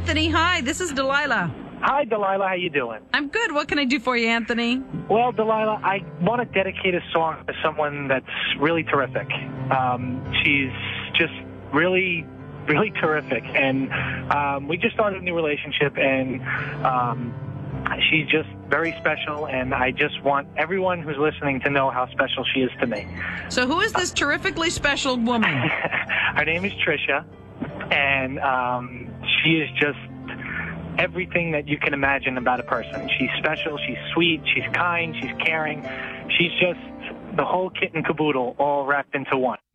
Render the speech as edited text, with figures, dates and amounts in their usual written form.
Anthony, hi. This is Delilah. Hi, Delilah. How you doing? I'm good. What can I do for you, Anthony? Well, Delilah, I want to dedicate a song to someone that's really terrific. She's just really, really terrific. And we just started a new relationship, and she's just very special. And I just want everyone who's listening to know how special she is to me. So who is this terrifically special woman? Her name is Trisha, and she is just everything that you can imagine about a person. She's special, she's sweet, she's kind, she's caring. She's just the whole kit and caboodle all wrapped into one.